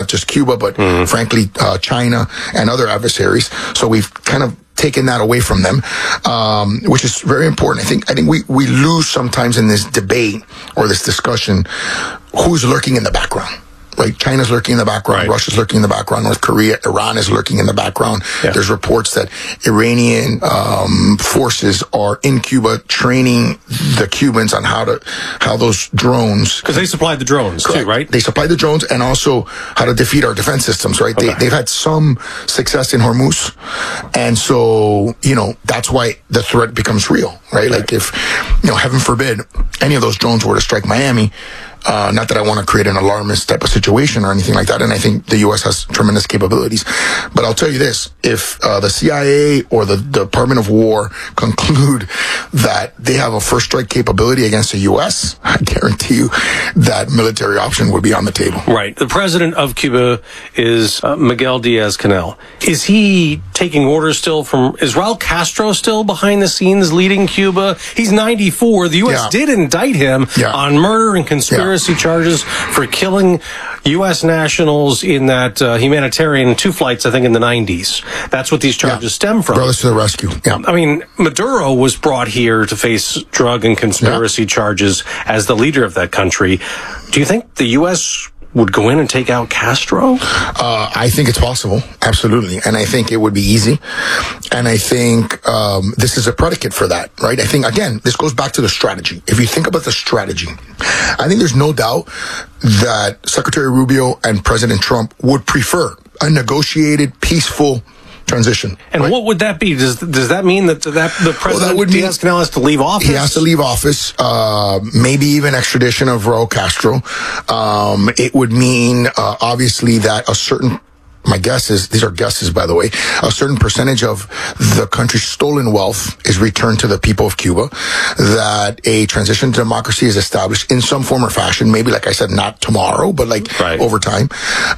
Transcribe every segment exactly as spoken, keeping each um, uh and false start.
not just Cuba, but mm-hmm. frankly, uh, China and other adversaries. So we've kind of taken that away from them, um, which is very important. I think I think we, we lose sometimes in this debate or this discussion who's lurking in the background. Right, China's lurking in the background, right. Russia's lurking in the background, North Korea, Iran is lurking in the background. Yeah. There's reports that Iranian um, forces are in Cuba training the Cubans on how to how those drones, because they supplied the drones correct. too, right? They supplied the drones and also how to defeat our defense systems. Right, okay. they, they've had some success in Hormuz, and so you know that's why the threat becomes real. Right, right. Like if you know, heaven forbid, any of those drones were to strike Miami. Uh, not that I want to create an alarmist type of situation or anything like that, and I think the U S has tremendous capabilities. But I'll tell you this, if uh, the C I A or the Department of War conclude that they have a first strike capability against the U S, I guarantee you that military option would be on the table. Right. The president of Cuba is uh, Miguel Diaz-Canel. Is he taking orders still from, is Raul Castro still behind the scenes leading Cuba? He's ninety-four. The U S yeah. did indict him yeah. on murder and conspiracy. Yeah. charges for killing U S nationals in that uh, humanitarian two flights, I think, in the nineties. That's what these charges yeah. stem from. Brothers to the rescue. Yeah. I mean, Maduro was brought here to face drug and conspiracy yeah. charges as the leader of that country. Do you think the U S would go in and take out Castro? Uh, I think it's possible. Absolutely. And I think it would be easy. And I think um, this is a predicate for that, right? I think, again, this goes back to the strategy. If you think about the strategy, I think there's no doubt that Secretary Rubio and President Trump would prefer a negotiated, peaceful transition. And right? what would that be? Does does that mean that, that the president well, Diaz-Canel has to leave office? He has to leave office, uh, maybe even extradition of Raul Castro. Um, it would mean, uh, obviously, that a certain my guess is, these are guesses, by the way, a certain percentage of the country's stolen wealth is returned to the people of Cuba, that a transition to democracy is established in some form or fashion, maybe, like I said, not tomorrow, but like right. over time,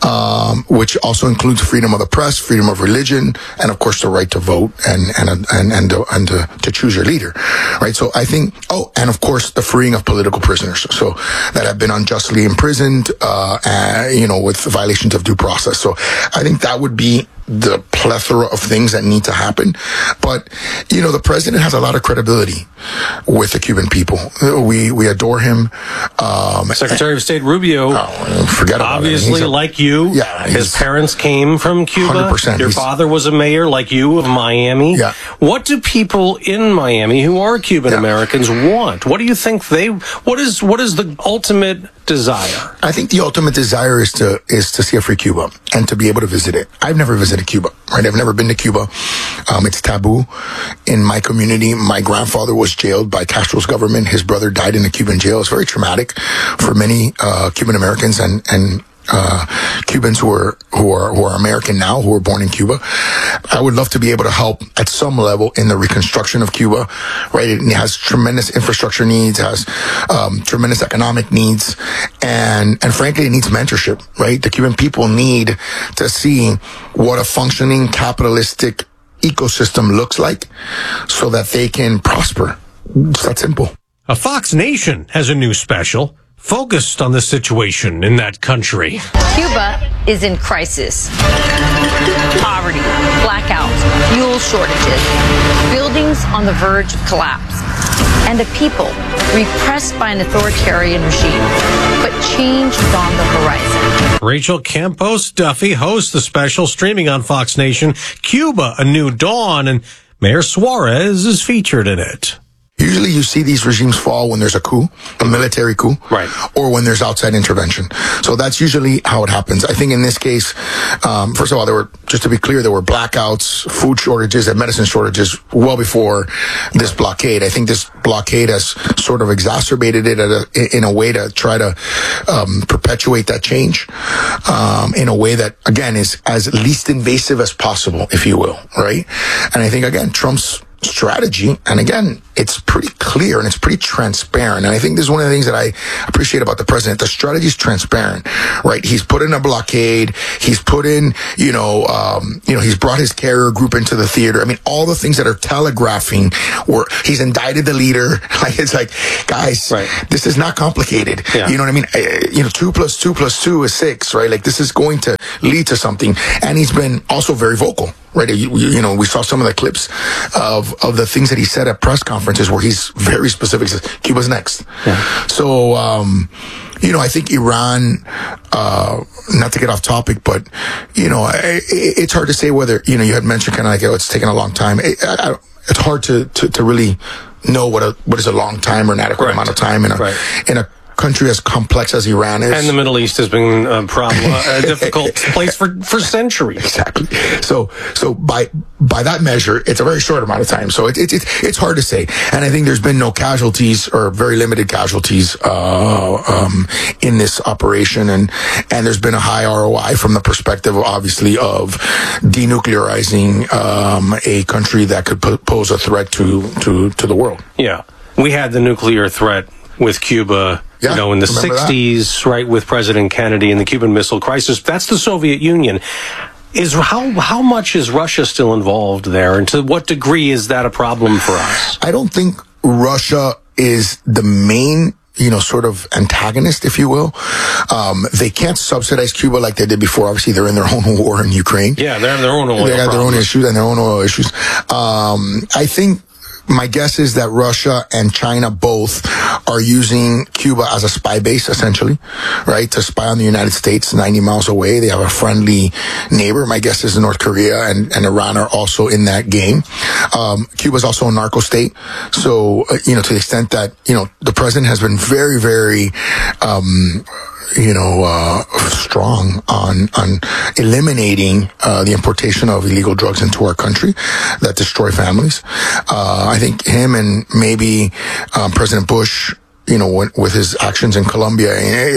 um, which also includes freedom of the press, freedom of religion, and of course the right to vote and, and, and, and, to, and to, to choose your leader, right? So I think, oh, and of course the freeing of political prisoners, so that have been unjustly imprisoned, uh, uh you know, with violations of due process. So I think that would be the plethora of things that need to happen. But, you know, the president has a lot of credibility with the Cuban people. We we adore him. Um, Secretary of State Rubio, oh, forget about obviously, it. A, like you, yeah, his parents came from Cuba. one hundred percent. Your he's, father was a mayor like you of Miami. Yeah. What do people in Miami who are Cuban yeah. Americans want? What do you think they, what is what is the ultimate desire? I think the ultimate desire is to is to see a free Cuba and to be able to visit it. I've never visited Cuba, right? I've never been to Cuba. Um, it's taboo in my community. My grandfather was jailed by Castro's government. His brother died in a Cuban jail. It's very traumatic for many uh, Cuban Americans and and uh Cubans who are who are who are American now, who were born in Cuba. I would love to be able to help at some level in the reconstruction of Cuba, right? It has tremendous infrastructure needs, has um tremendous economic needs, and and frankly it needs mentorship, right? The Cuban people need to see what a functioning capitalistic ecosystem looks like so that they can prosper. It's that simple. A Fox Nation has a new special focused on the situation in that country. Cuba is in crisis. Poverty, blackouts, fuel shortages, buildings on the verge of collapse, and a people repressed by an authoritarian regime. But change is on the horizon. Rachel Campos Duffy hosts the special, streaming on Fox Nation, Cuba, A New Dawn, and Mayor Suarez is featured in it. Usually you see these regimes fall when there's a coup, a military coup, right, or when there's outside intervention. So that's usually how it happens. I think in this case, um, first of all, there were, just to be clear, there were blackouts, food shortages, and medicine shortages well before this blockade. I think this blockade has sort of exacerbated it at a, in a way to try to um, perpetuate that change um, in a way that, again, is as least invasive as possible, if you will, right? And I think, again, Trump's strategy, and again, it's pretty clear and it's pretty transparent. And I think this is one of the things that I appreciate about the president. The strategy is transparent, right? He's put in a blockade. He's put in, you know, um, you know, he's brought his carrier group into the theater. I mean, all the things that are telegraphing where he's indicted the leader. Like, it's like, guys, right. This is not complicated. Yeah. You know what I mean? Uh, you know, two plus two plus two is six, right? Like, this is going to lead to something. And he's been also very vocal. Right, you, you know, we saw some of the clips of of the things that he said at press conferences where he's very specific. He says Cuba's next. Yeah. So, um, you know, I think Iran. Uh, not to get off topic, but you know, it, it's hard to say whether you know. You had mentioned kind of like oh, it's taken a long time. It, I, it's hard to, to to really know what a what is a long time or an adequate right. amount of time in a right. in a country as complex as Iran is. And the Middle East has been a problem, a difficult place for, for centuries. Exactly. So, so by, by that measure, it's a very short amount of time. So it, it, it, it's hard to say. And I think there's been no casualties or very limited casualties, uh, um, in this operation. And, and there's been a high R O I from the perspective, obviously, of denuclearizing, um, a country that could p- pose a threat to, to, to the world. Yeah. We had the nuclear threat with Cuba, yeah, you know, in the sixties, that. right, with President Kennedy and the Cuban Missile Crisis. That's the Soviet Union. Is how how much is Russia still involved there, and to what degree is that a problem for us? I don't think Russia is the main, you know, sort of antagonist, if you will. Um, they can't subsidize Cuba like they did before. Obviously, they're in their own war in Ukraine. Yeah, they have their own oil They have problems. their own issues and their own oil issues. Um, I think my guess is that Russia and China both are using Cuba as a spy base, essentially, right? To spy on the United States ninety miles away. They have a friendly neighbor. My guess is North Korea and, and Iran are also in that game. Um, Cuba is also a narco state. So, uh, you know, to the extent that, you know, the president has been very, very, um, you know, uh, strong on, on eliminating, uh, the importation of illegal drugs into our country that destroy families. Uh, I think him and maybe, um, President Bush, you know, with his actions in Colombia,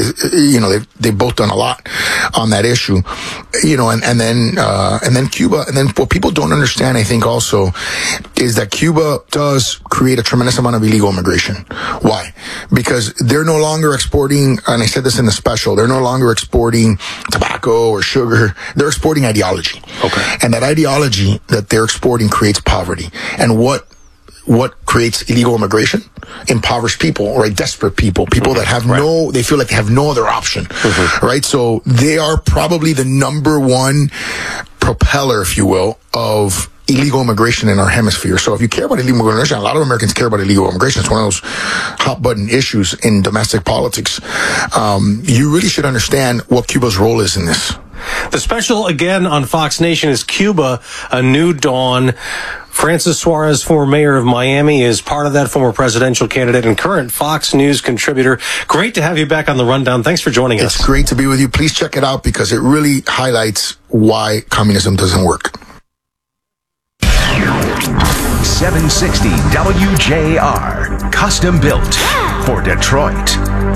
you know, they've, they've both done a lot on that issue, you know, and, and then, uh, and then Cuba, and then what people don't understand, I think also, is that Cuba does create a tremendous amount of illegal immigration. Why? Because they're no longer exporting, and I said this in the special, they're no longer exporting tobacco or sugar, they're exporting ideology. Okay. And that ideology that they're exporting creates poverty. And what What creates illegal immigration? Impoverished people, right? Desperate people, people mm-hmm. that have right. no, they feel like they have no other option, mm-hmm. right? So they are probably the number one propeller, if you will, of illegal immigration in our hemisphere. So if you care about illegal immigration, a lot of Americans care about illegal immigration. It's one of those hot button issues in domestic politics. Um, you really should understand what Cuba's role is in this. The special again on Fox Nation is Cuba, A New Dawn. Francis Suarez, former mayor of Miami, is part of that, former presidential candidate and current Fox News contributor. Great to have you back on the Rundown. Thanks for joining us. It's great to be with you. Please check it out because it really highlights why communism doesn't work. seven sixty W J R, custom built for Detroit.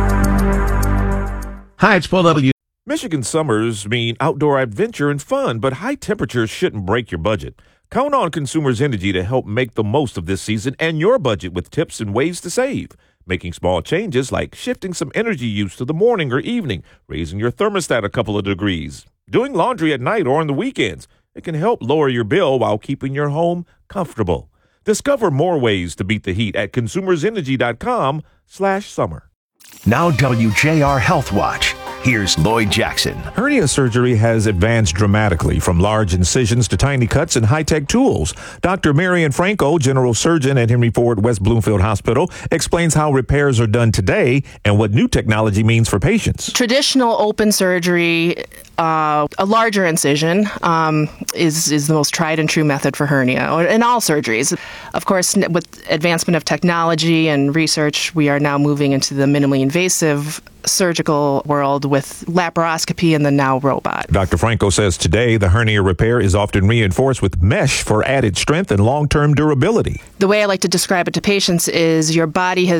Hi, it's Paul W. Michigan summers mean outdoor adventure and fun, but high temperatures shouldn't break your budget. Count on Consumers Energy to help make the most of this season and your budget with tips and ways to save. Making small changes like shifting some energy use to the morning or evening, raising your thermostat a couple of degrees, doing laundry at night or on the weekends. It can help lower your bill while keeping your home comfortable. Discover more ways to beat the heat at consumersenergy.com slash summer. Now W J R Health Watch. Here's Lloyd Jackson. Hernia surgery has advanced dramatically from large incisions to tiny cuts and high-tech tools. Doctor Marian Franco, general surgeon at Henry Ford West Bloomfield Hospital, explains how repairs are done today and what new technology means for patients. Traditional open surgery, uh, a larger incision, um, is, is the most tried and true method for hernia, or in all surgeries. Of course, with advancement of technology and research, we are now moving into the minimally invasive surgical world with laparoscopy and the now robot. Doctor Franco says today the hernia repair is often reinforced with mesh for added strength and long-term durability. The way I like to describe it to patients is your body has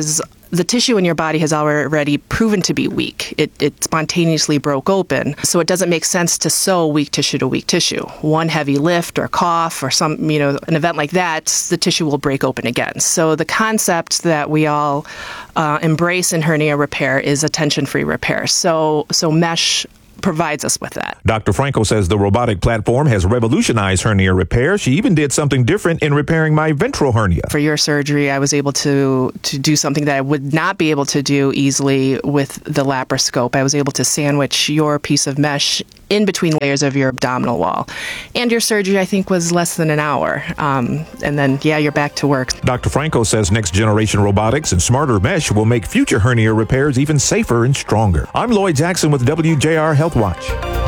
the tissue in your body has already proven to be weak. It, it spontaneously broke open. So it doesn't make sense to sew weak tissue to weak tissue. One heavy lift or cough or some, you know, an event like that, the tissue will break open again. So the concept that we all uh, embrace in hernia repair is a tension-free repair. So, so mesh provides us with that. Doctor Franco says the robotic platform has revolutionized hernia repair. She even did something different in repairing my ventral hernia. For your surgery, I was able to to do something that I would not be able to do easily with the laparoscope. I was able to sandwich your piece of mesh in between layers of your abdominal wall. And your surgery, I think, was less than an hour. Um, and then, yeah, you're back to work. Doctor Franco says next generation robotics and smarter mesh will make future hernia repairs even safer and stronger. I'm Lloyd Jackson with W J R Health Watch.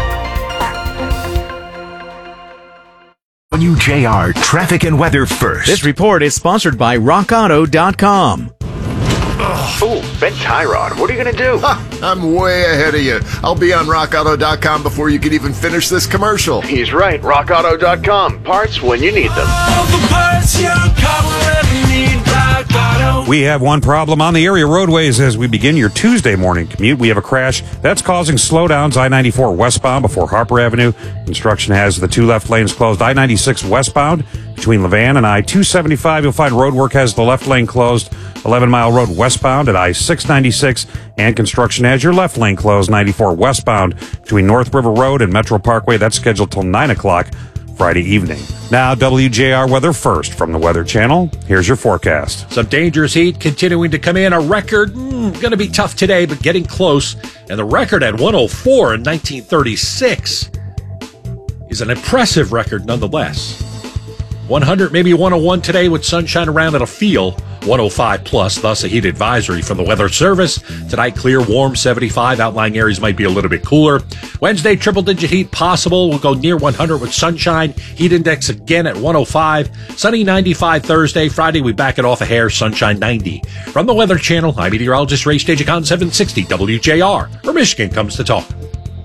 W J R Traffic and Weather First. This report is sponsored by rock auto dot com. Ooh, Ben Tyrod, what are you going to do? Ha, I'm way ahead of you. I'll be on rock auto dot com before you can even finish this commercial. He's right, rock auto dot com. Parts when you need them. All the parts your car will ever need, Rock Auto. We have one problem on the area roadways as we begin your Tuesday morning commute. We have a crash that's causing slowdowns. I ninety-four westbound before Harper Avenue. Construction has the two left lanes closed. I ninety-six westbound between Levan and I two seventy-five. You'll find roadwork has the left lane closed. eleven mile road westbound at I six ninety-six, and construction has your left lane closed. ninety-four westbound between North River Road and Metro Parkway. That's scheduled till nine o'clock Friday evening. Now, W J R Weather First from the Weather Channel. Here's your forecast. Some dangerous heat continuing to come in. A record, mm, going to be tough today, but getting close. And the record at one oh four in nineteen thirty-six is an impressive record nonetheless. one hundred, maybe one oh one today with sunshine around. It'll feel one oh five plus, thus a heat advisory from the Weather Service. Tonight, clear, warm, seventy-five. Outlying areas might be a little bit cooler. Wednesday, triple-digit heat possible. We'll go near one hundred with sunshine. Heat index again at one oh five. Sunny, ninety-five Thursday. Friday, we back it off a hair. Sunshine, ninety. From the Weather Channel, I'm meteorologist Ray Stagicon, seven sixty W J R, where Michigan comes to talk.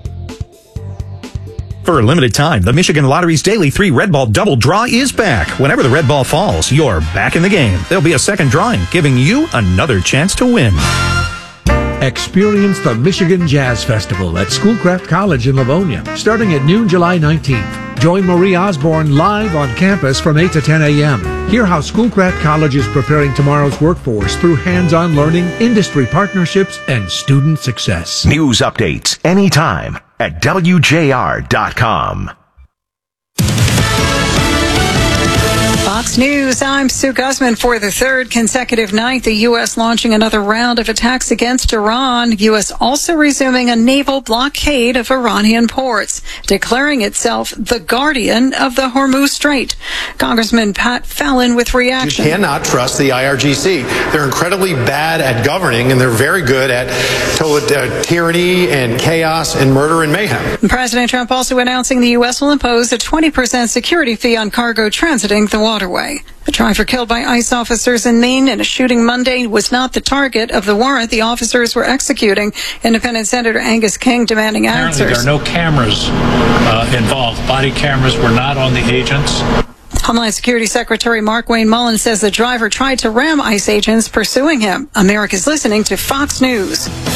For a limited time, the Michigan Lottery's Daily three Red Ball Double Draw is back. Whenever the red ball falls, you're back in the game. There'll be a second drawing, giving you another chance to win. Experience the Michigan Jazz Festival at Schoolcraft College in Livonia, starting at noon July nineteenth. Join Marie Osborne live on campus from eight to ten a.m. Hear how Schoolcraft College is preparing tomorrow's workforce through hands-on learning, industry partnerships, and student success. News updates anytime at W J R dot com. Fox News, I'm Sue Guzman. For the third consecutive night, the U S launching another round of attacks against Iran. U S also resuming a naval blockade of Iranian ports, declaring itself the guardian of the Hormuz Strait. Congressman Pat Fallon with reaction. You cannot trust the I R G C. They're incredibly bad at governing, and they're very good at uh, tyranny and chaos and murder and mayhem. President Trump also announcing the U S will impose a twenty percent security fee on cargo transiting the waterway. A driver killed by ICE officers in Maine in a shooting Monday was not the target of the warrant the officers were executing. Independent Senator Angus King demanding answers. Apparently there are no cameras uh, involved. Body cameras were not on the agents. Homeland Security Secretary Mark Wayne Mullen says the driver tried to ram ICE agents pursuing him. America's listening to Fox News.